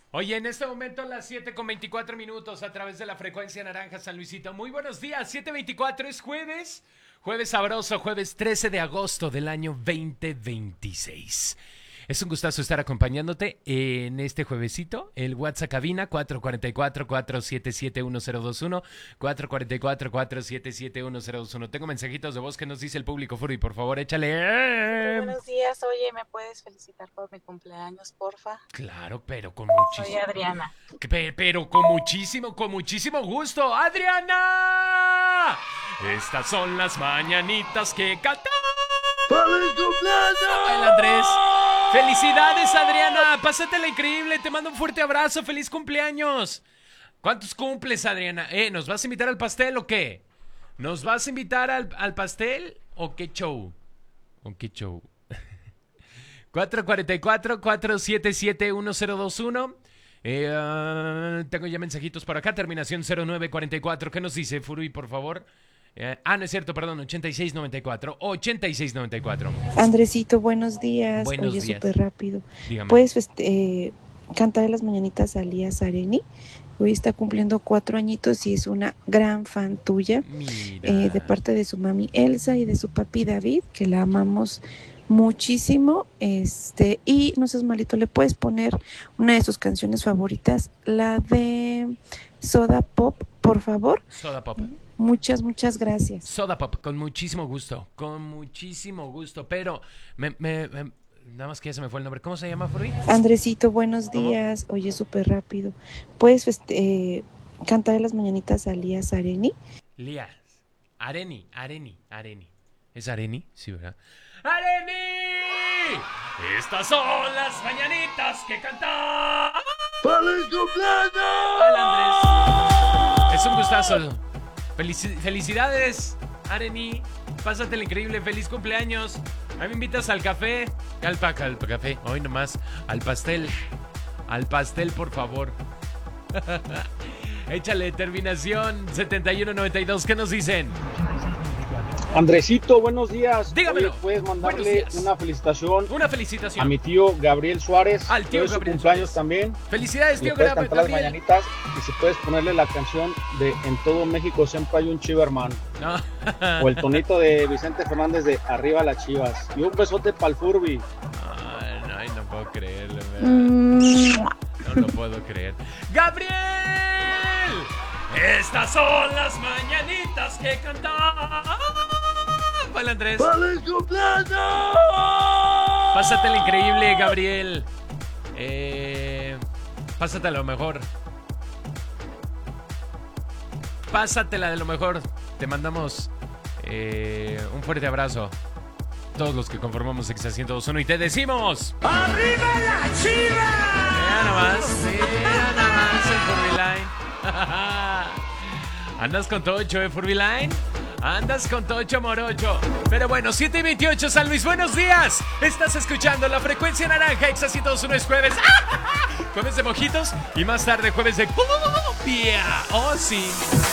Oye, en este momento a las 7:24 a través de la frecuencia naranja San Luisito. Muy buenos días, 7:24 es jueves. Jueves sabroso, jueves 13 de agosto del año 2026. Es un gustazo estar acompañándote en este juevesito. El WhatsApp cabina 444-477-1021, 444-477-1021. Tengo mensajitos de voz que nos dice el público Furby, por favor, échale. Buenos días, oye, ¿me puedes felicitar por mi cumpleaños, porfa? Claro, pero con Soy muchísimo... Adriana. Pero con muchísimo gusto. ¡Adriana! Estas son las mañanitas que cantan. ¡Feliz cumpleaños! El Andrés. ¡Felicidades, Adriana! Pásatela increíble. Te mando un fuerte abrazo. ¡Feliz cumpleaños! ¿Cuántos cumples, Adriana? ¿Nos vas a invitar al pastel o qué? ¿Nos vas a invitar al pastel o qué show? ¿O qué show? 444-477-1021. Tengo ya mensajitos por acá. Terminación 0944. ¿Qué nos dice, Furby, por favor? No es cierto, perdón, 8694. 8694. Andresito, buenos días. Buenos Oye, días. súper rápido. Dígame. ¿Puedes cantar las mañanitas a Lías Areni? Hoy está cumpliendo 4 añitos y es una gran fan tuya. Mira. De parte de su mami Elsa y de su papi David, que la amamos muchísimo. Y no seas malito, le puedes poner una de sus canciones favoritas, la de Soda Pop, por favor. Soda Pop. Muchas gracias. Soda Pop, con muchísimo gusto. Con muchísimo gusto. Pero, nada más que ya se me fue el nombre. ¿Cómo se llama, Furby? Andresito, buenos ¿Cómo? días. Oye, súper rápido. ¿Puedes cantar las mañanitas a Lías Areni? Lías. Areni. ¿Es Areni? Sí, ¿verdad? ¡Areni! Estas son las mañanitas que cantan. ¡Feliz cumpleaños! Hola, Andrés. Es un gustazo. Felicidades, Areni. Pásatela increíble. Feliz cumpleaños. A mí me invitas al café. Al café. Hoy nomás. Al pastel. Al pastel, por favor. Échale, terminación 7192. ¿Qué nos dicen? Andresito, buenos días. Dígamelo. Oye, puedes Buenos mandarle días. una felicitación Una a felicitación. mi tío Gabriel Suárez. Al tío Hoy es su Gabriel cumpleaños Suárez. también. Felicidades, Le tío puedes cantar las Gabriel. mañanitas y si puedes ponerle la canción de En todo México siempre hay un Chiverman. No. O el tonito de Vicente Fernández de Arriba las Chivas. Y un besote pa'l Furby. Ay, no puedo creerlo. No lo puedo creer. ¡Gabriel! Estas son las mañanitas que cantan. Hola, Andrés. ¡Feliz cumpleaños! Pásatela increíble, Gabriel. Pásatela lo mejor. Pásatela de lo mejor. Te mandamos un fuerte abrazo. Todos los que conformamos Exa 102.1 y te decimos... ¡Arriba la Chiva! Mira nomás el Furby Line. Andas con Tocho, Furby Line. Andas con Tocho Morocho. Pero bueno, 7:28 San Luis, buenos días. Estás escuchando la frecuencia naranja Exa 102.1. Es jueves. Jueves de mojitos y más tarde jueves de cumbia. Oh, sí.